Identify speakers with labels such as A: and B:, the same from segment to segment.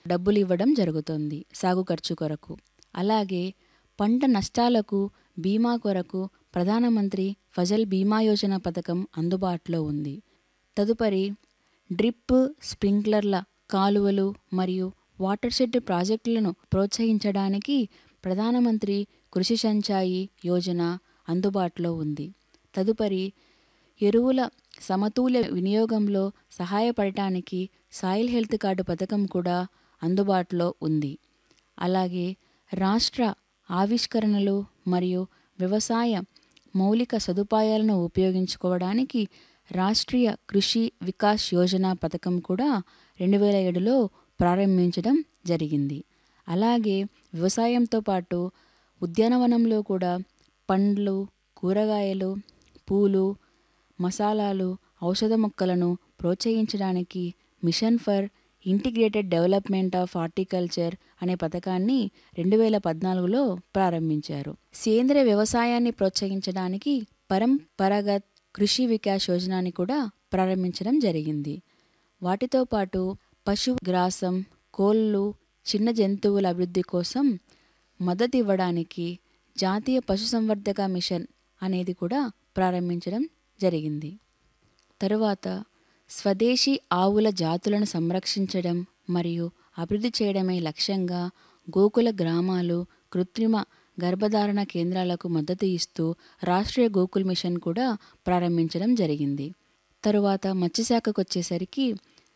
A: డబ్బులు ఇవ్వడం జరుగుతుంది సాగు ఖర్చు కొరకు. అలాగే పంట నష్టాలకు బీమా కొరకు ప్రధానమంత్రి ఫసల్ బీమా యోజన పథకం అందుబాటులో ఉంది. తదుపరి డ్రిప్, స్ప్రింక్లర్ల కాలువలు మరియు వాటర్ షెడ్ ప్రాజెక్టులను ప్రోత్సహించడానికి ప్రధానమంత్రి కృషి సించాయి యోజన అందుబాటులో ఉంది. తదుపరి ఎరువుల సమతుల్య వినియోగంలో సహాయపడటానికి సాయిల్ హెల్త్ కార్డు పథకం కూడా అందుబాటులో ఉంది. అలాగే రాష్ట్ర ఆవిష్కరణలు మరియు వ్యవసాయ మౌలిక సదుపాయాలను ఉపయోగించుకోవడానికి రాష్ట్రీయ కృషి వికాస్ యోజన పథకం కూడా 2007లో ప్రారంభించడం జరిగింది. అలాగే వ్యవసాయంతో పాటు ఉద్యానవనంలో కూడా పండ్లు, కూరగాయలు, పూలు, మసాలాలు, ఔషధ మొక్కలను ప్రోత్సహించడానికి mission for integrated development of horticulture అనే పథకాన్ని 2014లో ప్రారంభించారు. సేంద్రియ వ్యవసాయాన్ని ప్రోత్సహించడానికి పరంపరాగత్ కృషి వికాస్ యోజనని కూడా ప్రారంభించడం జరిగింది. వాటితో పాటు పశుగ్రాసం, కోళ్ళు, చిన్న జంతువుల అభివృద్ధి కోసం మద్దతు ఇవ్వడానికి జాతీయ పశుసంవర్ధక మిషన్ అనేది కూడా ప్రారంభించడం జరిగింది. తరువాత స్వదేశీ ఆవుల జాతులను సంరక్షించడం మరియు అభివృద్ధి చేయడమే లక్ష్యంగా గోకుల గ్రామాలు, కృత్రిమ గర్భధారణ కేంద్రాలకు మద్దతు ఇస్తూ రాష్ట్రీయ గోకుల్ మిషన్ కూడా ప్రారంభించడం జరిగింది. తరువాత మత్స్యశాఖకు వచ్చేసరికి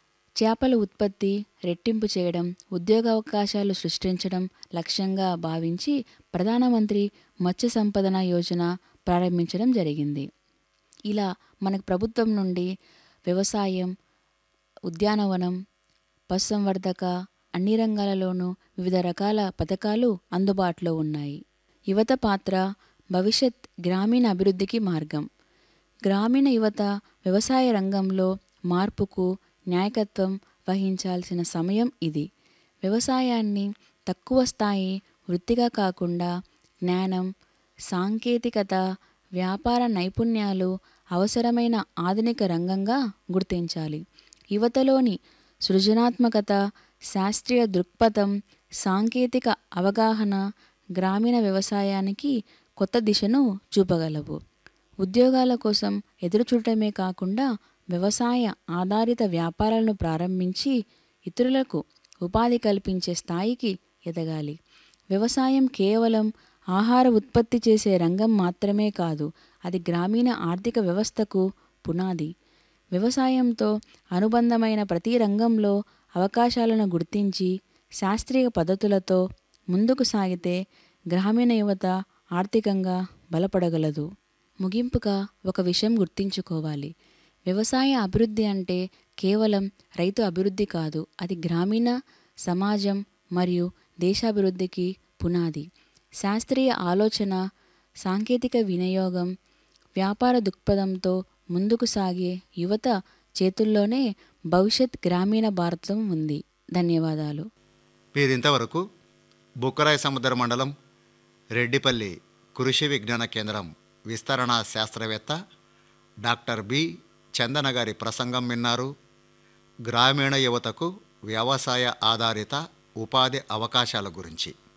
A: చేపల ఉత్పత్తి రెట్టింపు చేయడం, ఉద్యోగావకాశాలు సృష్టించడం లక్ష్యంగా భావించి ప్రధానమంత్రి మత్స్య సంపదన యోజన ప్రారంభించడం జరిగింది. ఇలా మనకు ప్రభుత్వం నుండి వ్యవసాయం, ఉద్యానవనం, పశుసంవర్ధక అన్ని రంగాలలోనూ వివిధ రకాల పథకాలు అందుబాటులో ఉన్నాయి. యువత పాత్ర భవిష్యత్ గ్రామీణ అభివృద్ధికి మార్గం. గ్రామీణ యువత వ్యవసాయ రంగంలో మార్పుకు నాయకత్వం వహించాల్సిన సమయం ఇది. వ్యవసాయాన్ని తక్కువ స్థాయి వృత్తిగా కాకుండా జ్ఞానం, సాంకేతికత, వ్యాపార నైపుణ్యాలు అవసరమైన ఆధునిక రంగంగా గుర్తించాలి. యువతలోని సృజనాత్మకత, శాస్త్రీయ దృక్పథం, సాంకేతిక అవగాహన గ్రామీణ వ్యవసాయానికి కొత్త దిశను చూపగలవు. ఉద్యోగాల కోసం ఎదురుచూడటమే కాకుండా వ్యవసాయ ఆధారిత వ్యాపారాలను ప్రారంభించి ఇతరులకు ఉపాధి కల్పించే స్థాయికి ఎదగాలి. వ్యవసాయం కేవలం ఆహార ఉత్పత్తి చేసే రంగం మాత్రమే కాదు, అది గ్రామీణ ఆర్థిక వ్యవస్థకు పునాది. వ్యవసాయంతో అనుబంధమైన ప్రతి రంగంలో అవకాశాలను గుర్తించి శాస్త్రీయ పద్ధతులతో ముందుకు సాగితే గ్రామీణ యువత ఆర్థికంగా బలపడగలదు. ముగింపుగా ఒక విషయం గుర్తుంచుకోవాలి. వ్యవసాయ అభివృద్ధి అంటే కేవలం రైతు అభివృద్ధి కాదు, అది గ్రామీణ సమాజం మరియు దేశాభివృద్ధికి పునాది. శాస్త్రీయ ఆలోచన, సాంకేతిక వినియోగం, వ్యాపార దృక్పథంతో ముందుకు సాగే యువత చేతుల్లోనే భవిష్యత్ గ్రామీణ భారతం ఉంది. ధన్యవాదాలు.
B: మీరింతవరకు బుక్కరాయ సముద్ర మండలం రెడ్డిపల్లి కృషి విజ్ఞాన కేంద్రం విస్తరణ శాస్త్రవేత్త డాక్టర్ బి చందన గారి ప్రసంగం విన్నారు. గ్రామీణ యువతకు వ్యవసాయ ఆధారిత ఉపాధి అవకాశాల గురించి.